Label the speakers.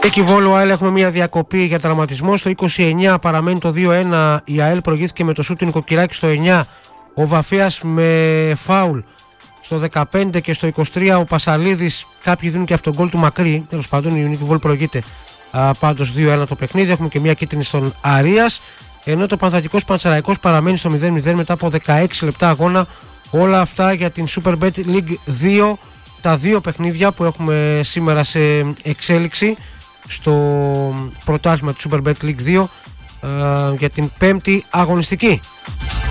Speaker 1: Εκεί Βόλο ΑΕΛ έχουμε μια διακοπή για τραυματισμό. Στο 29 παραμένει το 2-1. Η ΑΕΛ προηγήθηκε με το σούτ του Νοικοκυράκη στο 9. Ο Βαφίας με φάουλ στο 15 και στο 23 ο Πασαλίδης. Κάποιοι δίνουν και αυτόν γκολ του μακρύ. Τέλος πάντων η Νίκη Βόλ προηγείται πάντως 2-1 το παιχνίδι. Έχουμε και μια κίτρινη στον Αρίας. Ενώ το Πανθακικός Πανσεραϊκός παραμένει στο 0-0 μετά από 16 λεπτά αγώνα. Όλα αυτά για την Superbet League 2. Τα δύο παιχνίδια που έχουμε σήμερα σε εξέλιξη στο πρωτάθλημα του Superbet League 2 για την πέμπτη αγωνιστική.